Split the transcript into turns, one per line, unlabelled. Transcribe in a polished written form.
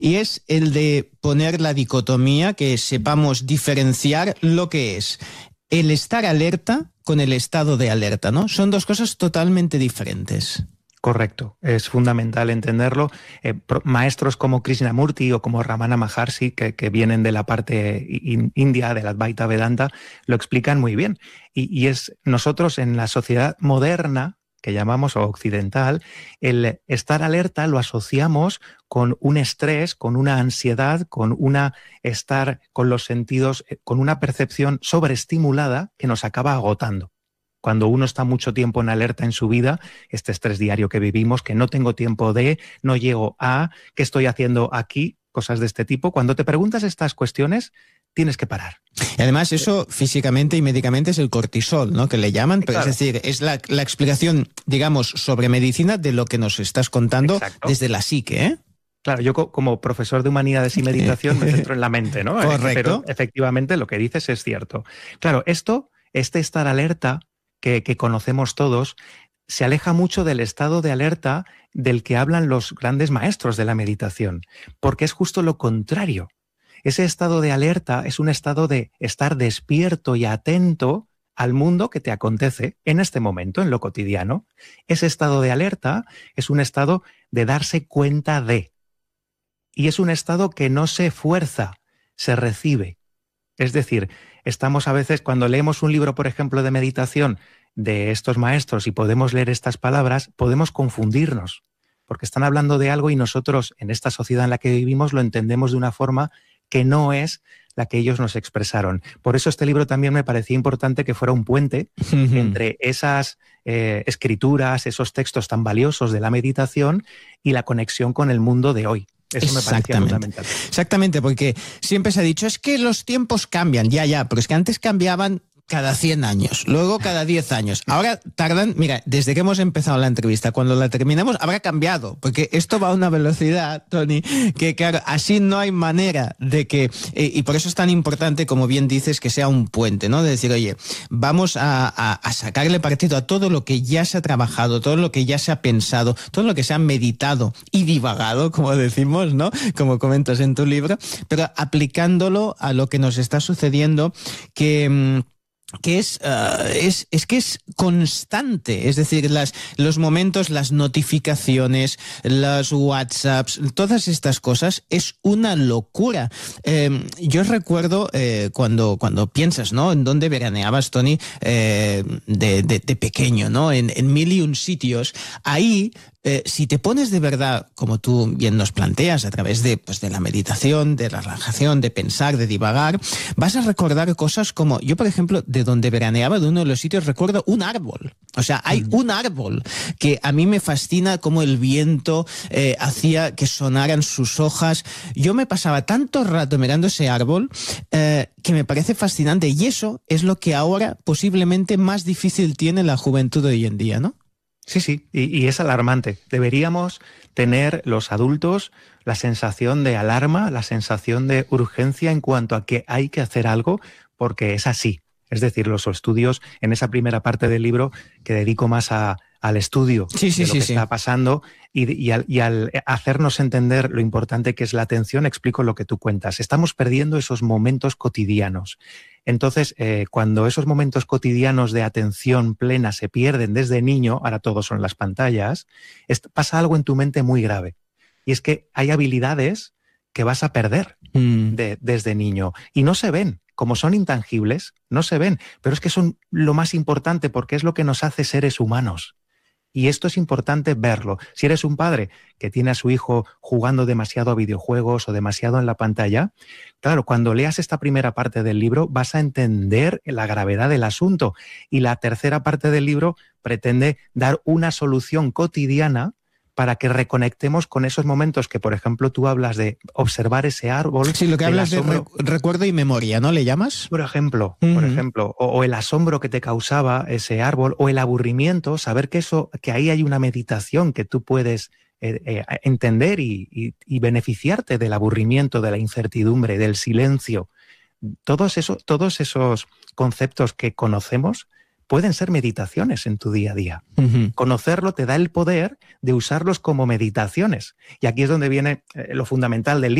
y es el de poner la dicotomía, que sepamos diferenciar lo que es el estar alerta con el estado de alerta, ¿no? Son dos cosas totalmente diferentes.
Correcto, es fundamental entenderlo. Maestros como Krishnamurti o como Ramana Maharshi, que vienen de la parte india, de la Advaita Vedanta, lo explican muy bien. Y es nosotros en la sociedad moderna, que llamamos o occidental, el estar alerta lo asociamos con un estrés, con una ansiedad, con estar con los sentidos, con una percepción sobreestimulada que nos acaba agotando. Cuando uno está mucho tiempo en alerta en su vida, este estrés diario que vivimos, que no tengo tiempo de, no llego a, ¿qué estoy haciendo aquí? Cosas de este tipo. Cuando te preguntas estas cuestiones, tienes que parar.
Y además eso físicamente y médicamente es el cortisol, ¿no? Que le llaman, pero
claro.
es decir, es la explicación, digamos, sobre medicina de lo que nos estás contando. Exacto. Desde la psique, ¿eh?
Claro, yo como profesor de humanidades y meditación me centro en la mente, ¿no?
Correcto.
Pero efectivamente lo que dices es cierto. Claro, este estar alerta que conocemos todos, se aleja mucho del estado de alerta del que hablan los grandes maestros de la meditación, porque es justo lo contrario. Ese estado de alerta es un estado de estar despierto y atento al mundo que te acontece en este momento, en lo cotidiano. Ese estado de alerta es un estado de darse cuenta de. Y es un estado que no se fuerza, se recibe. Es decir, estamos a veces, cuando leemos un libro, por ejemplo, de meditación de estos maestros y podemos leer estas palabras, podemos confundirnos, porque están hablando de algo y nosotros, en esta sociedad en la que vivimos, lo entendemos de una forma que no es la que ellos nos expresaron. Por eso este libro también me parecía importante que fuera un puente entre esas escrituras, esos textos tan valiosos de la meditación y la conexión con el mundo de hoy. Eso me parecía fundamental.
Exactamente, porque siempre se ha dicho, es que los tiempos cambian, ya, pero es que antes cambiaban cada 100 años, luego cada 10 años. Ahora tardan, mira, desde que hemos empezado la entrevista, cuando la terminamos, habrá cambiado, porque esto va a una velocidad, Toni, que claro, así no hay manera de que, y por eso es tan importante, como bien dices, que sea un puente, ¿no? De decir, oye, vamos a sacarle partido a todo lo que ya se ha trabajado, todo lo que ya se ha pensado, todo lo que se ha meditado y divagado, como decimos, ¿no? Como comentas en tu libro, pero aplicándolo a lo que nos está sucediendo, que es constante, es decir, los momentos, las notificaciones, los WhatsApps, todas estas cosas es una locura. Yo recuerdo cuando piensas, ¿no? En dónde veraneabas, Toni, de pequeño, ¿no? En mil y un sitios. Ahí, si te pones de verdad, como tú bien nos planteas, a través de la meditación, de la relajación, de pensar, de divagar, vas a recordar cosas como, yo por ejemplo, de donde veraneaba, de uno de los sitios, recuerdo un árbol. O sea, hay un árbol que a mí me fascina cómo el viento hacía que sonaran sus hojas. Yo me pasaba tanto rato mirando ese árbol que me parece fascinante, y eso es lo que ahora posiblemente más difícil tiene la juventud de hoy en día, ¿no?
Sí, y es alarmante. Deberíamos tener los adultos la sensación de alarma, la sensación de urgencia en cuanto a que hay que hacer algo, porque es así. Es decir, los estudios en esa primera parte del libro que dedico más al estudio de lo que está pasando y al hacernos entender lo importante que es la atención, explico lo que tú cuentas. Estamos perdiendo esos momentos cotidianos. Entonces, cuando esos momentos cotidianos de atención plena se pierden desde niño, ahora todos son las pantallas, pasa algo en tu mente muy grave. Y es que hay habilidades que vas a perder desde niño y no se ven. Como son intangibles, no se ven, pero es que son lo más importante porque es lo que nos hace seres humanos. Y esto es importante verlo. Si eres un padre que tiene a su hijo jugando demasiado a videojuegos o demasiado en la pantalla, claro, cuando leas esta primera parte del libro vas a entender la gravedad del asunto. Y la tercera parte del libro pretende dar una solución cotidiana para que reconectemos con esos momentos que, por ejemplo, tú hablas de observar ese árbol.
Sí, lo que hablas de recuerdo y memoria, ¿no le llamas?
Por ejemplo, o el asombro que te causaba ese árbol, o el aburrimiento, saber que ahí hay una meditación que tú puedes entender y beneficiarte del aburrimiento, de la incertidumbre, del silencio. Todos esos conceptos que conocemos pueden ser meditaciones en tu día a día. Conocerlo te da el poder de usarlos como meditaciones. Y aquí es donde viene lo fundamental del libro.